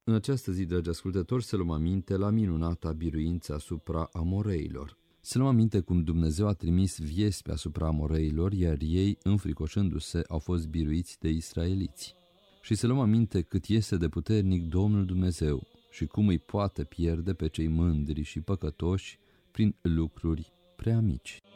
În această zi, dragi ascultători, să luăm aminte la minunata biruință asupra amoreilor. Să luăm aminte cum Dumnezeu a trimis viespi asupra amoreilor, iar ei, înfricoșându-se, au fost biruiți de israeliți. Și să luăm aminte cât este de puternic Domnul Dumnezeu și cum îi poate pierde pe cei mândri și păcătoși prin lucruri prea mici.